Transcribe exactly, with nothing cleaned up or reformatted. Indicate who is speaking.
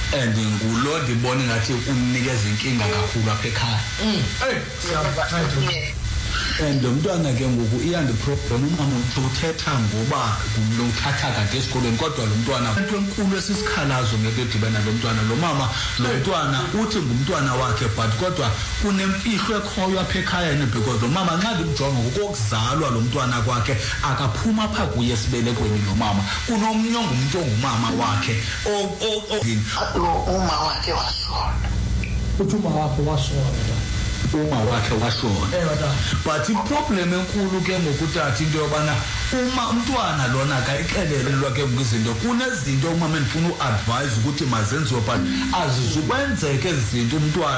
Speaker 1: and ngulo ndibona ngathi umnikeza inkinga kakhulu apha ekhaya
Speaker 2: hey siyabona
Speaker 1: and lo mntwana ke ngoku iyandi problem umama uthetha ngoba lo uthatha kade esikoleni kodwa lo mntwana into enkulu esisikhalazo ngeke edibana lo mntwana lo mama lo mntwana uthi ngumntwana wakhe but kodwa kunemfihlo ekhoyo apha ekhaya ne because lo mama nxa ndimjonga ngokuzalwa lo mntwana kwakhe akaphuma pha kuye esibelekweni lo mama kunomnye ngumuntu ongumama wakhe
Speaker 3: uma wakhe wasona
Speaker 2: uthi uma wakhe wasona
Speaker 1: uma wakhe washona but iproblem enkulu ke ngokuthatha into yobana uma umntwana lona akayixelele lwakhe ngizinto kunezinto umama endifuna uadvise ukuthi mazenziwe but azizukwenzeke izinto umntwana